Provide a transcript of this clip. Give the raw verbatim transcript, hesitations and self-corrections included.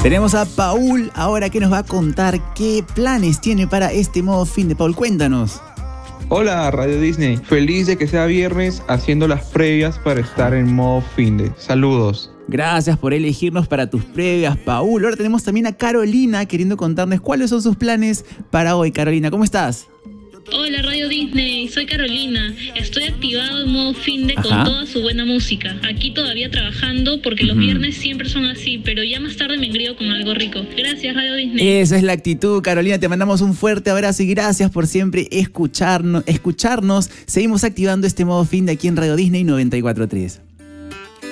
Tenemos a Paul ahora que nos va a contar qué planes tiene para este modo fin de. Paul, cuéntanos. Hola Radio Disney, feliz de que sea viernes haciendo las previas para estar en modo fin de. Saludos. Gracias por elegirnos para tus previas, Paul. Ahora tenemos también a Carolina queriendo contarnos cuáles son sus planes para hoy. Carolina, ¿cómo estás? Hola Radio Disney, soy Carolina. Estoy activado en modo finde con Ajá. toda su buena música. Aquí todavía trabajando porque los Ujú. viernes siempre son así, pero ya más tarde me engrío con algo rico. Gracias Radio Disney. Esa es la actitud, Carolina. Te mandamos un fuerte abrazo y gracias por siempre escucharnos. escucharnos. Seguimos activando este modo fin de aquí en Radio Disney noventa y cuatro punto tres.